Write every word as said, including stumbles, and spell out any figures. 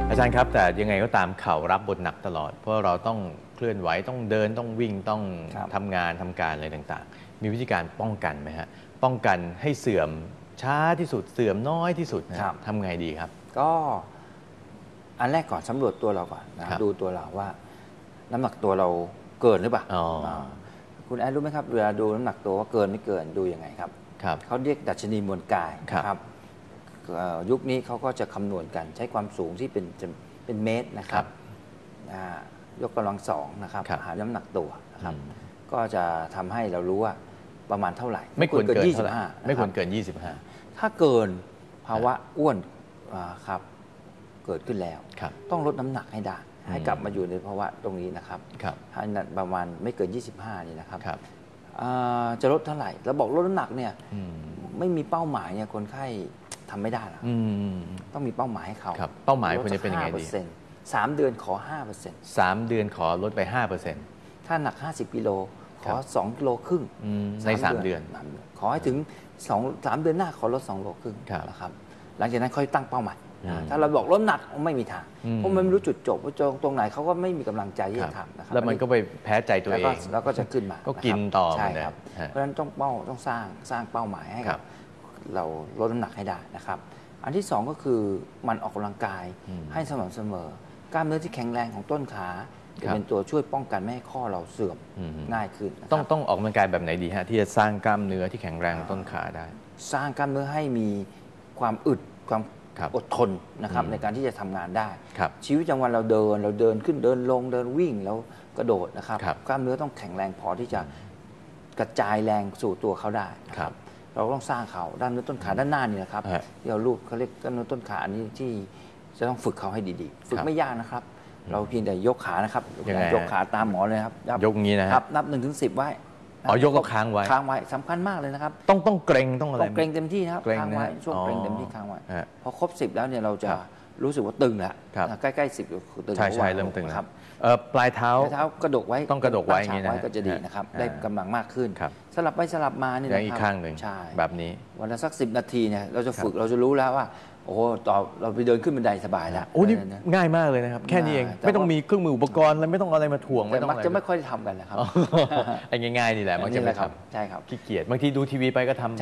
อาจารย์ครับแต่ยังไงก็ตามเข่ารับบทหนักตลอดเพราะเราต้องเคลื่อนไหวต้องเดินต้องวิ่งต้องทำงานทำการอะไรต่างๆมีวิธีการป้องกันไหมฮะป้องกันให้เสื่อมช้าที่สุดเสื่อมน้อยที่สุดนะครับทำไงดีครับก็อันแรกก่อนสำรวจตัวเราก่อนนะดูตัวเราว่าน้ำหนักตัวเราเกินหรือเปล่าคุณแอนรู้ไหมครับเวลาดูน้ำหนักตัวว่าเกินไม่เกินดูยังไงครับเขาเรียกดัชนีมวลกายครับยุคนี้เขาก็จะคำนวณกันใช้ความสูงที่เป็นเป็นเมตรนะครับยกกำลังสองนะครับหาน้ำหนักตัวนะครับก็จะทำให้เรารู้ว่าประมาณเท่าไหร่ไม่ควรเกินยี่สิบห้าไม่ควรเกินยี่สิบห้าถ้าเกินภาวะอ้วนครับเกิดขึ้นแล้วต้องลดน้ำหนักให้ได้ให้กลับมาอยู่ในภาวะตรงนี้นะครับให้ประมาณไม่เกินยี่สิบห้านี่นะครับจะลดเท่าไหร่เราบอกลดน้ำหนักเนี่ยไม่มีเป้าหมายเนี่ยคนไข้ทำไม่ได้หรอกต้องมีเป้าหมายให้เขาเป้าหมายควรจะเป็นยังไงดีสามเดือนขอห้าเปอร์เซ็นต์สามเดือนขอลดไปห้าเปอร์เซ็นต์ถ้าหนักห้าสิบกิโลขอสองกิโลครึ่งในสามเดือนขอให้ถึงสองสามเดือนหน้าขอลดสองโลครึ่งนะครับหลังจากนั้นค่อยตั้งเป้าหมายถ้าเราบอกลดหนักไม่มีทางเพราะมันไม่รู้จุดจบว่าตรงไหนเขาก็ไม่มีกำลังใจที่จะทำนะครับแล้วมันก็ไปแพ้ใจตัวเองแล้วก็จะขึ้นมาก็กินต่อใช่ครับเพราะฉะนั้นต้องเป้าต้องสร้างสร้างเป้าหมายให้กับเราลดน้ำหนักให้ได้นะครับอันที่สองก็คือมันออกกำลังกายให้สม่ำเสมอกล้ามเนื้อที่แข็งแรงของต้นขาจะเป็นตัวช่วยป้องกันไม่ให้ข้อเราเสื่อมง่ายขึ้นต้องต้องออกกำลังกายแบบไหนดีฮะที่จะสร้างกล้ามเนื้อที่แข็งแรงของต้นขาได้สร้างกล้ามเนื้อให้มีความอึดความอดทนนะครับในการที่จะทำงานได้ชีวิตประจำวันเราเดินเราเดินขึ้นเดินลงเดินวิ่งแล้วกระโดดนะครับกล้ามเนื้อต้องแข็งแรงพอที่จะกระจายแรงสู่ตัวเขาได้ครับเราต้องสร้างเขาด้านเนื้อต้นขาด้านหน้านี่นะครับที่เราลูบเขาเรียกด้านเนื้อต้นขาอันนี้ที่จะต้องฝึกเขาให้ดีๆฝึกไม่ยากนะครับเราเพียงแต่ยกขานะครับยกขาตามหมอเลยครับยกงี้นะครับนับหนึ่งถึงสิบไว้อ๋อยกก็ค้างไว้ค้างไว้สำคัญมากเลยนะครับต้องต้องเกรงต้องอะไรต้องเกรงเต็มที่นะครับค้างไว้ช่วงเกรงเต็มที่ค้างไว้พอครบสิบแล้วเนี่ยเราจะรู้สึกว่าตึงแล้วใกล้ๆสิบตึงใช่ใช่เริ่มตึงครับปลายเท้าปลายเท้ากระดกไว้ต้องกระดกไว้อย่างนี้นะก็จะดีนะครับได้กำลังมากขึ้นสลับไปสลับมาเนี่ยนะครับอีกข้างหนึ่งแบบนี้วันละสักสิบนาทีเนี่ยเราจะฝึกเราจะรู้แล้วว่าโอ้โหต่อเราไปเดินขึ้นบันไดสบายแล้วโอ้นี่ง่ายมากเลยนะครับแค่นี้เองไม่ต้องมีเครื่องมืออุปกรณ์อะไรไม่ต้องอะไรมาถ่วงไม่ต้องอะไรจะไม่ค่อยทำกันนะครับไอ้ง่ายๆนี่แหละมันจะไม่ทำใช่ครับขี้เกียจบางทีดูทีวีไปก็ทำ